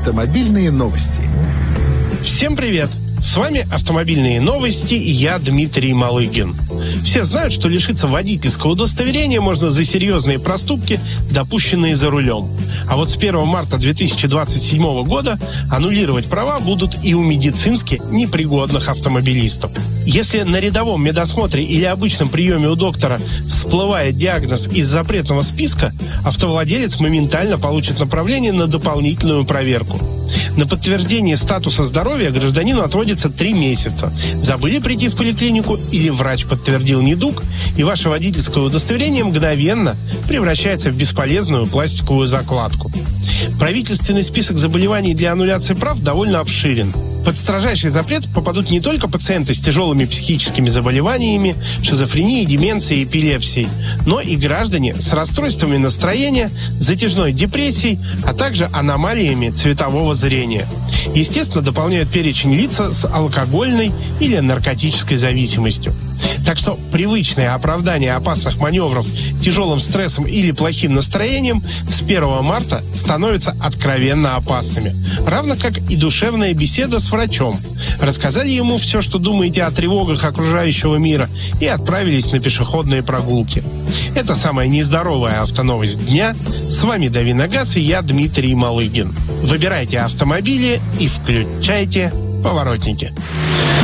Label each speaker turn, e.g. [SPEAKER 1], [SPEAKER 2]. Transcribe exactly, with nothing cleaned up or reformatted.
[SPEAKER 1] Автомобильные новости.
[SPEAKER 2] Всем привет! С вами «Автомобильные новости» и я, Дмитрий Малыгин. Все знают, что лишиться водительского удостоверения можно за серьезные проступки, допущенные за рулем. А вот с первого марта две тысячи двадцать седьмого года аннулировать права будут и у медицински непригодных автомобилистов. Если на рядовом медосмотре или обычном приеме у доктора всплывает диагноз из запретного списка, автовладелец моментально получит направление на дополнительную проверку. На подтверждение статуса здоровья гражданину отводится три месяца. Забыли прийти в поликлинику или врач подтвердил недуг, и ваше водительское удостоверение мгновенно превращается в бесполезную пластиковую закладку. Правительственный список заболеваний для аннуляции прав довольно обширен. Под строжайший запрет попадут не только пациенты с тяжелыми психическими заболеваниями, шизофренией, деменцией, эпилепсией, но и граждане с расстройствами настроения, затяжной депрессией, а также аномалиями цветового зрения. Естественно, дополняют перечень лица с алкогольной или наркотической зависимостью. Так что привычное оправдание опасных маневров тяжелым стрессом или плохим настроением с первого марта становятся откровенно опасными. Равно как и душевная беседа с врачом. Рассказали ему все, что думаете о тревогах окружающего мира, и отправились на пешеходные прогулки. Это самая нездоровая автоновость дня. С вами Дави на газ и я, Дмитрий Малыгин. Выбирайте автомобили и включайте поворотники.